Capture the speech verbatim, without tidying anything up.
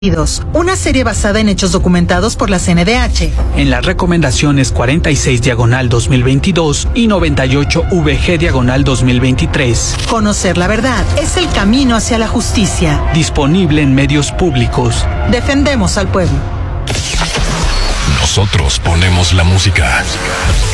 Una serie basada en hechos documentados por la C N D H. En las recomendaciones cuarenta y seis diagonal dos mil veintidós y noventa y ocho V G diagonal dos mil veintitrés. Conocer la verdad es el camino hacia la justicia. Disponible en medios públicos. Defendemos al pueblo. Nosotros ponemos la música.